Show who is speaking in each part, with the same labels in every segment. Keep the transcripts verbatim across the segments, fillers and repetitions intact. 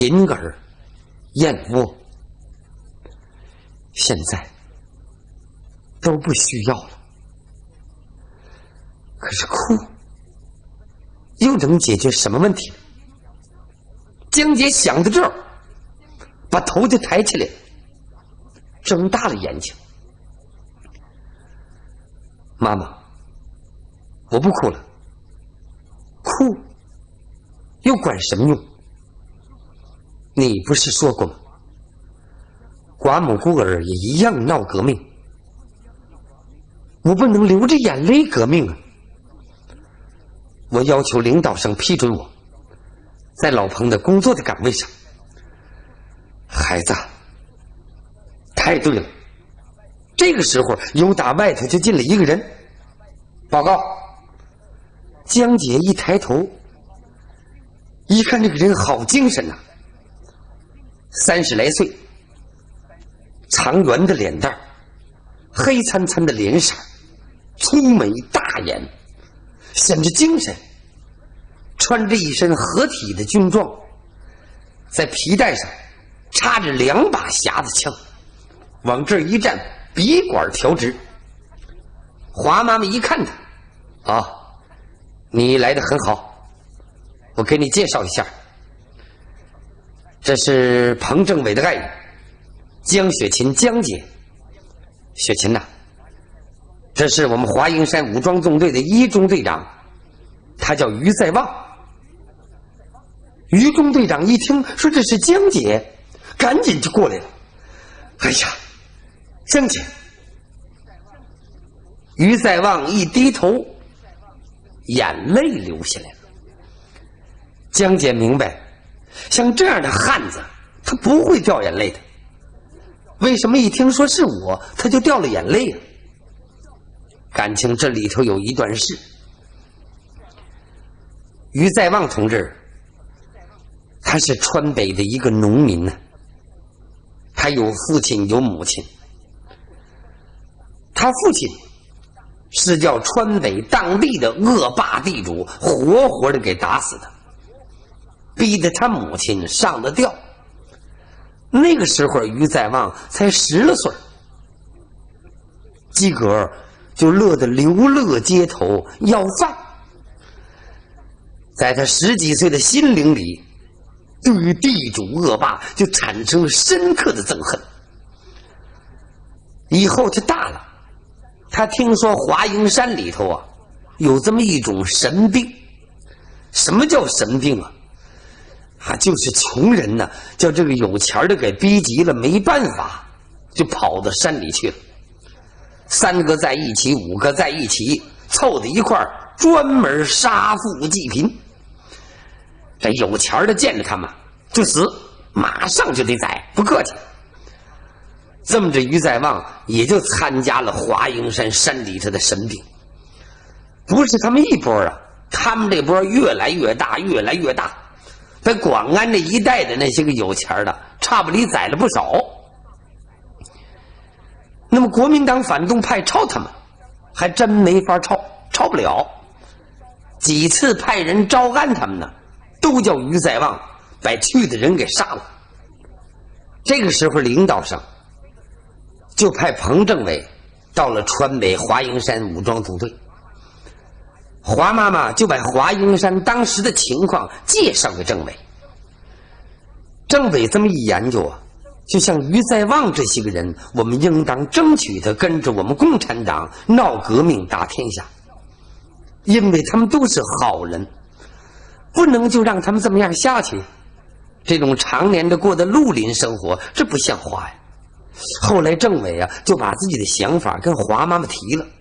Speaker 1: 银耳、燕窝，现在都不需要了。可是哭又能解决什么问题？江姐想到这儿，把头就抬起来，睁大了眼睛。妈妈，我不哭了，哭又管什么用？你不是说过吗？寡母孤儿也一样闹革命，我不能流着眼泪革命啊！我要求领导上批准我在老彭的工作的岗位上。孩子，太对了。这个时候由打外头就进了一个人，报告。江姐一抬头，一看这个人好精神呐、啊，三十来岁，长圆的脸蛋，黑参参的脸色，粗眉大眼，显着精神，穿着一身合体的军装，在皮带上插着两把匣子枪，往这一站，笔管调直。华妈妈一看他，啊，你来得很好，我给你介绍一下，这是彭政委的爱人江雪琴，江姐。雪琴呐、啊，这是我们华英山武装纵队的一中队长，他叫于在望。于中队长一听说这是江姐，赶紧就过来了。哎呀，江姐！于在望一低头，眼泪流下来了。江姐明白，像这样的汉子，他不会掉眼泪的。为什么一听说是我，他就掉了眼泪啊？感情这里头有一段事。于在望同志，他是川北的一个农民呢、啊，他有父亲有母亲。他父亲是叫川北当地的恶霸地主活活的给打死的，逼得他母亲上了吊。那个时候于在望才十来岁，基格就乐得流落街头要饭。在他十几岁的心灵里，对于地主恶霸就产生了深刻的憎恨。以后他大了，他听说华英山里头啊有这么一种神病。什么叫神病啊？啊，就是穷人呢、啊，叫这个有钱的给逼急了，没办法，就跑到山里去了。三个在一起，五个在一起，凑在一块儿，专门杀富济贫。这有钱的见着他们就死，马上就得宰，不客气。这么着，于在望也就参加了华英山山里头的神兵。不是他们一波啊，他们这波越来越大，越来越大。在广安这一带的那些个有钱的，差不离宰了不少。那么国民党反动派抄他们，还真没法抄，抄不了。几次派人招安他们呢，都叫于在望把去的人给杀了。这个时候领导上就派彭政委到了川北华英山武装纵队。华妈妈就把华英山当时的情况介绍给政委。政委这么一研究啊，就像于在望这些个人，我们应当争取他跟着我们共产党闹革命打天下，因为他们都是好人，不能就让他们这么样下去。这种常年的过的绿林生活，这不像话呀。后来政委啊就把自己的想法跟华妈妈提了。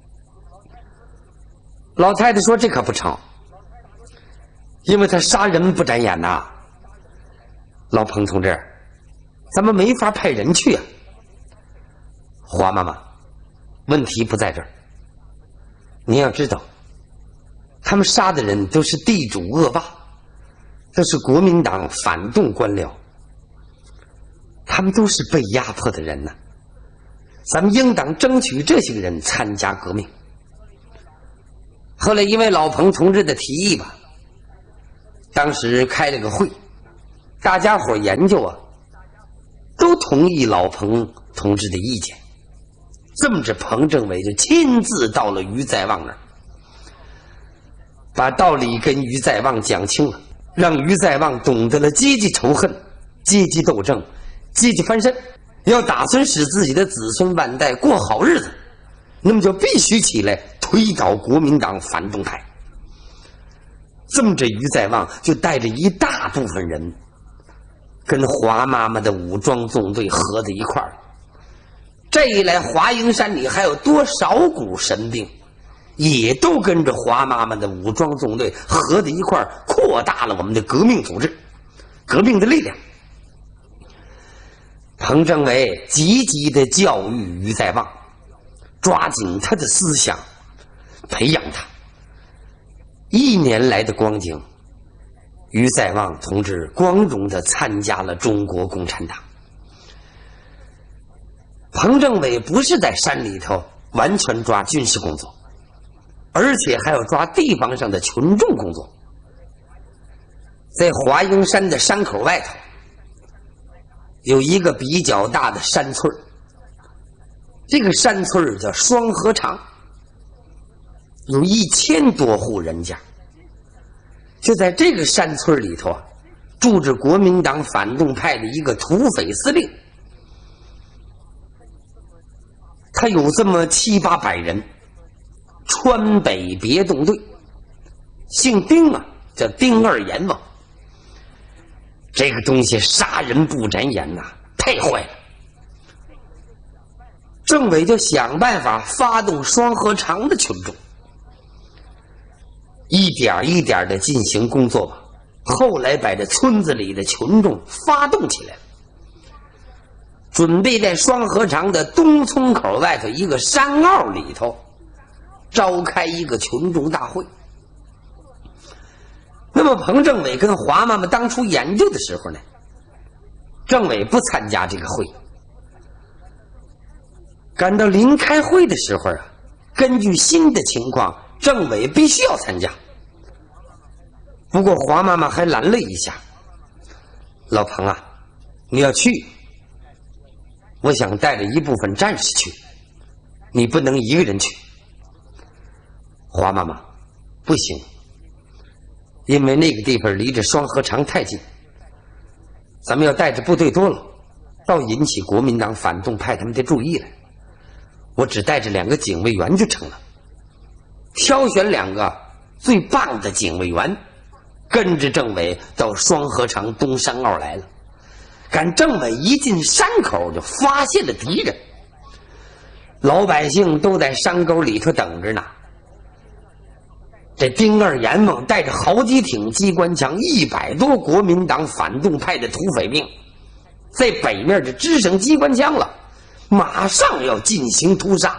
Speaker 1: 老太太说这可不成，因为他杀人不眨眼呐、啊。老彭同志，咱们没法派人去啊。华妈妈，问题不在这儿。你要知道，他们杀的人都是地主恶霸，都是国民党反动官僚，他们都是被压迫的人呐、啊。咱们应当争取这些个人参加革命。后来因为老彭同志的提议吧，当时开了个会， 大家伙研究啊，都同意老彭同志的意见。这么着，彭政委就亲自到了于在望那儿，把道理跟于在望讲清了，让于在望懂得了阶级仇恨、阶级斗争、阶级翻身。要打算使自己的子孙万代过好日子，那么就必须起来推倒国民党反动派。这么着，于在望就带着一大部分人，跟华妈妈的武装纵队合在一块儿。这一来，华蓥山里还有多少股神兵，也都跟着华妈妈的武装纵队合在一块儿，扩大了我们的革命组织、革命的力量。彭政委积极的教育于在望，抓紧他的思想，培养他。一年来的光景，于在望同志光荣的参加了中国共产党。彭政委不是在山里头完全抓军事工作，而且还要抓地方上的群众工作。在华蓥山的山口外头，有一个比较大的山村，这个山村叫双河场，有一千多户人家。就在这个山村里头啊，住着国民党反动派的一个土匪司令，他有这么七八百人，川北别动队，姓丁啊，叫丁二阎王。这个东西杀人不眨眼呐、啊，太坏了。政委就想办法发动双河场的群众，一点一点的进行工作吧。后来把这村子里的群众发动起来了，准备在双河场的东村口外头一个山坳里头召开一个群众大会。那么彭政委跟华妈妈当初研究的时候呢，政委不参加这个会。赶到临开会的时候啊，根据新的情况，政委必须要参加。不过华妈妈还拦了一下：“老彭啊，你要去，我想带着一部分战士去，你不能一个人去。”华妈妈：“不行。因为那个地方离着双河场太近，咱们要带着部队多了，倒引起国民党反动派他们的注意来。我只带着两个警卫员就成了，挑选两个最棒的警卫员，跟着政委到双河场东山坳来了。赶政委一进山口，就发现了敌人，老百姓都在山沟里头等着呢。这丁二阎王带着好几挺机关枪，一百多国民党反动派的土匪兵，在北面就支上机关枪了，马上要进行屠杀。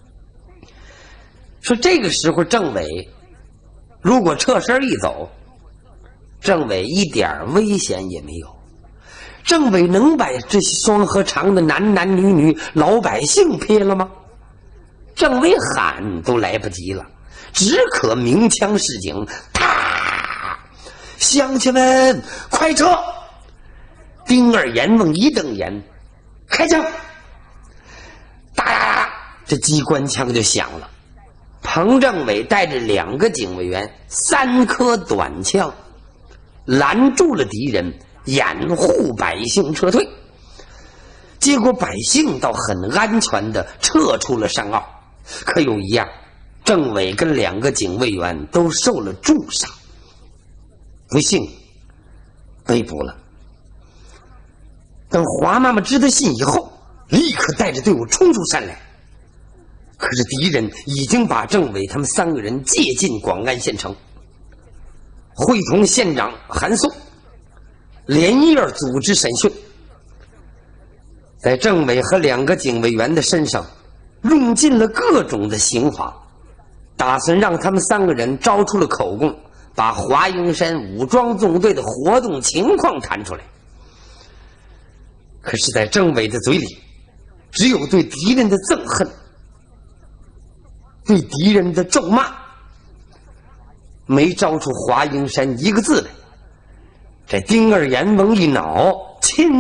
Speaker 1: 说这个时候政委如果侧身一走，政委一点危险也没有，政委能把这双河场的男男女女老百姓撇了吗？政委喊都来不及了，只可鸣枪示警。啪！乡亲们快撤！丁二阎王一瞪眼，开枪！哒，这机关枪就响了。彭政委带着两个警卫员，三颗短枪拦住了敌人，掩护百姓撤退。结果百姓倒很安全的撤出了山坳，可有一样，政委跟两个警卫员都受了重伤，不幸被捕了。等华妈妈知道信以后，立刻带着队伍冲出山来。可是敌人已经把政委他们三个人借进广安县城，会同县长韩松连夜组织审讯，在政委和两个警卫员的身上用尽了各种的刑罚，打算让他们三个人招出了口供，把华蓥山武装纵队的活动情况谈出来。可是在政委的嘴里只有对敌人的憎恨，对敌人的咒骂，没招出华蓥山一个字来。 这丁二阎王一恼，